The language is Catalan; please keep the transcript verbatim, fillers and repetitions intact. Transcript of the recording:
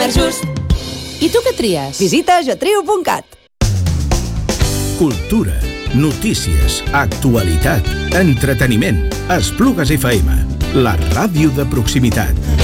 comerç just. I tu què tries? Visita getriu punt cat. Cultura, notícies, actualitat, entreteniment. Esplugues F M, la ràdio de proximitat.